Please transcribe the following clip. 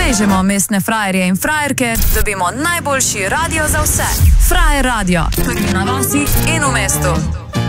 Povežemo mestne frajerje in frajerke, dobimo najboljši radio za vse. Frajer radio, prvi na vasi in v mestu.